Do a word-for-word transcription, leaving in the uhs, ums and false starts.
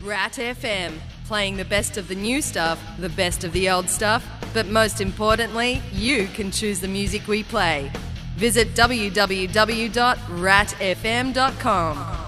Rat F M, playing the best of the new stuff, the best of the old stuff, but most importantly, you can choose the music we play. Visit w w w dot rat f m dot com.